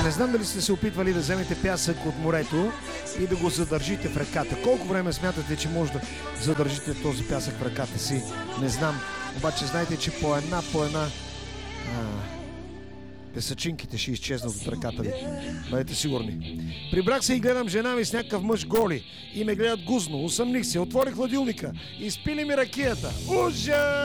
Не знам дали сте се опитвали да вземете пясък от морето и да го задържите в ръката. Колко време смятате, че може да задържите този пясък в ръката си? Не знам. Обаче знайте, че по една песачинките ще изчезнат от ръката ви. Бъдете сигурни. Прибрах се и гледам жена ми с някакъв мъж голи и ме гледат гузно. Усъмних се, отворих хладилника и спили ми ракията. Ужас!